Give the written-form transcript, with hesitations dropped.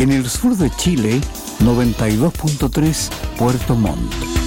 En el sur de Chile, 92.3 Puerto Montt.